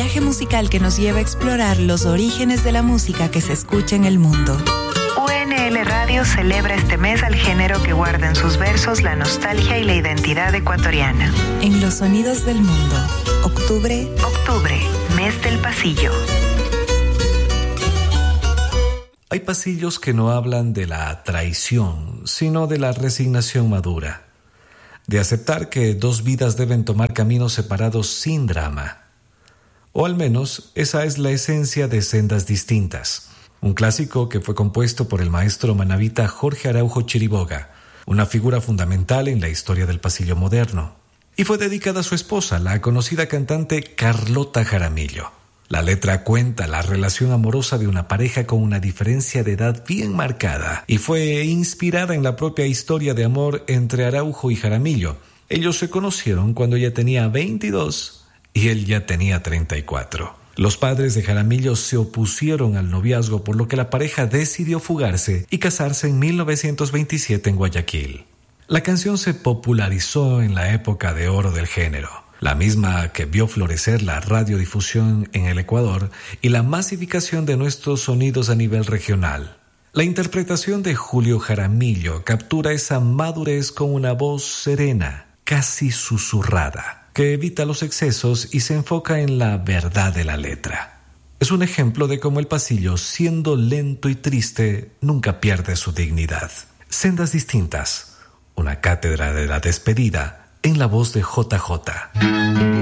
viaje musical que nos lleva a explorar los orígenes de la música que se escucha en el mundo. UNL Radio celebra este mes al género que guarda en sus versos la nostalgia y la identidad ecuatoriana. En los sonidos del mundo. Octubre, mes del pasillo. Hay pasillos que no hablan de la traición, sino de la resignación madura, de aceptar que dos vidas deben tomar caminos separados sin drama. O al menos esa es la esencia de Sendas Distintas, un clásico que fue compuesto por el maestro manabita Jorge Araujo Chiriboga, una figura fundamental en la historia del pasillo moderno, y fue dedicada a su esposa, la conocida cantante Carlota Jaramillo. La letra cuenta la relación amorosa de una pareja con una diferencia de edad bien marcada y fue inspirada en la propia historia de amor entre Araujo y Jaramillo. Ellos se conocieron cuando ella tenía 22 y él ya tenía 34. Los padres de Jaramillo se opusieron al noviazgo, por lo que la pareja decidió fugarse y casarse en 1927 en Guayaquil. La canción se popularizó en la época de oro del género, la misma que vio florecer la radiodifusión en el Ecuador y la masificación de nuestros sonidos a nivel regional. La interpretación de Julio Jaramillo captura esa madurez con una voz serena, casi susurrada, que evita los excesos y se enfoca en la verdad de la letra. Es un ejemplo de cómo el pasillo, siendo lento y triste, nunca pierde su dignidad. Sendas Distintas, una cátedra de la despedida en la voz de JJ.